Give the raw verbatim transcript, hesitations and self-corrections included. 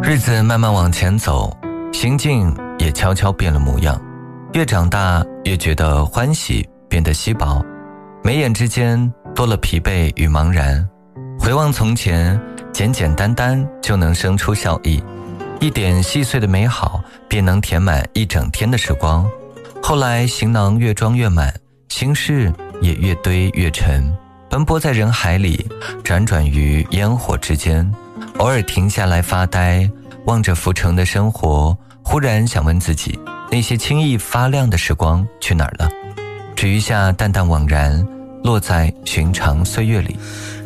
日子慢慢往前走，心境也悄悄变了模样。越长大越觉得欢喜变得稀薄，眉眼之间多了疲惫与茫然。回望从前，简简单单就能生出笑意，一点细碎的美好便能填满一整天的时光。后来行囊越装越满，心事也越堆越沉，奔波在人海里，辗转于烟火之间，偶尔停下来发呆，望着浮沉的生活，忽然想问自己，那些轻易发亮的时光去哪儿了？只余下淡淡惘然，落在寻常岁月里。